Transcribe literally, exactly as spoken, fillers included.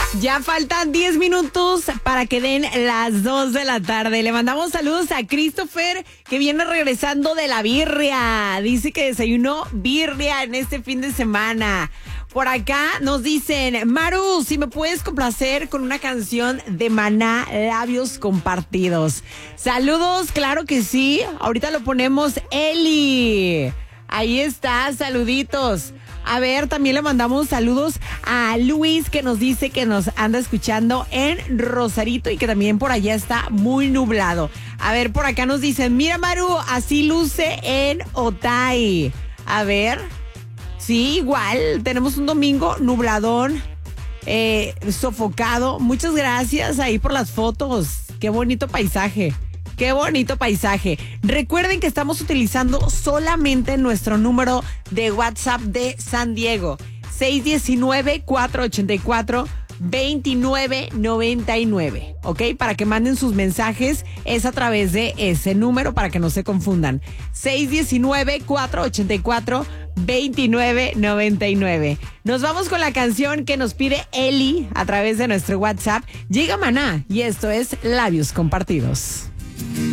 Ya faltan diez minutos para que den las dos de la tarde. Le mandamos saludos a Christopher, que viene regresando de la birria. Dice que desayunó birria en este fin de semana. Por acá nos dicen, Maru, si me puedes complacer con una canción de Maná, Labios Compartidos. Saludos, claro que sí. Ahorita lo ponemos, Eli. Ahí está, saluditos. A ver, también le mandamos saludos a Luis, que nos dice que nos anda escuchando en Rosarito y que también por allá está muy nublado. A ver, por acá nos dicen, mira Maru, así luce en Otay. A ver, sí, igual, tenemos un domingo nubladón, eh, sofocado. Muchas gracias ahí por las fotos. Qué bonito paisaje. Qué bonito paisaje. Recuerden que estamos utilizando solamente nuestro número de WhatsApp de San Diego. seis uno nueve, cuatro ocho cuatro, dos nueve nueve nueve. ¿Ok? Para que manden sus mensajes es a través de ese número para que no se confundan. seis uno nueve, cuatro ocho cuatro, dos nueve nueve nueve. Nos vamos con la canción que nos pide Eli a través de nuestro WhatsApp. Llega Maná y esto es Labios Compartidos.